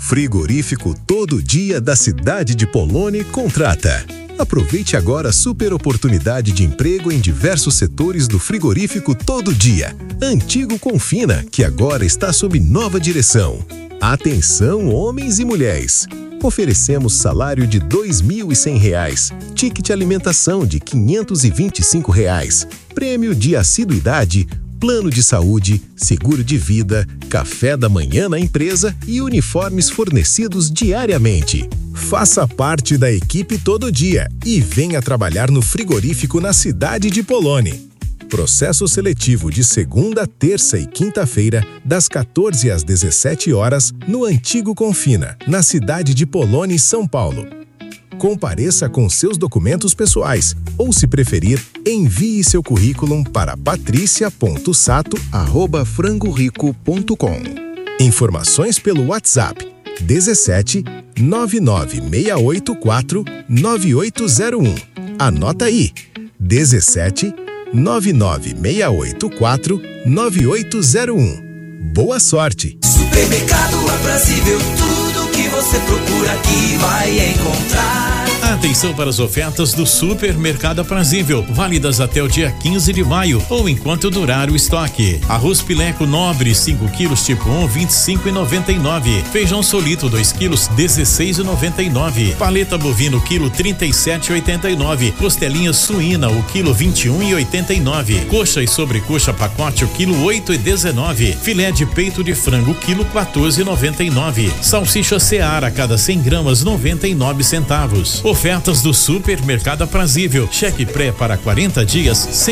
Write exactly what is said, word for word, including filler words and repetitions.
Frigorífico Todo Dia da cidade de Poloni contrata. Aproveite agora a super oportunidade de emprego em diversos setores do Frigorífico Todo Dia. Antigo Confina, que agora está sob nova direção. Atenção, homens e mulheres! Oferecemos salário de dois mil e cem reais, ticket alimentação de quinhentos e vinte e cinco reais, prêmio de assiduidade, plano de saúde, seguro de vida, café da manhã na empresa e uniformes fornecidos diariamente. Faça parte da equipe Todo Dia e venha trabalhar no frigorífico na cidade de Poloni. Processo seletivo de segunda, terça e quinta-feira, das quatorze às dezessete horas, no Antigo Confina, na cidade de Poloni, São Paulo. Compareça com seus documentos pessoais ou, se preferir, envie seu currículo para patricia ponto sato arroba frangorico ponto com. Informações pelo WhatsApp dezessete, nove nove seis oito quatro, nove oito zero um. Anota aí, dezessete, nove nove seis oito quatro, nove oito zero um. Boa sorte! Supermercado Aprazível, tudo que você procura aqui vai encontrar. Atenção para as ofertas do Supermercado Aprazível, válidas até o dia quinze de maio ou enquanto durar o estoque. Arroz Pileco Nobre cinco quilos tipo um, vinte e cinco reais e noventa e nove centavos. Feijão Solito dois quilos, dezesseis reais e noventa e nove centavos. Paleta bovino quilo trinta e sete reais e oitenta e nove centavos. Costelinha suína o quilo vinte e um reais e oitenta e nove centavos. Coxa e sobrecoxa pacote o quilo oito reais e dezenove centavos. Filé de peito de frango quilo quatorze reais e noventa e nove centavos. Salsicha Seara a cada cem gramas noventa e nove centavos. Ofertas do Supermercado Aprazível. Cheque pré para quarenta dias sem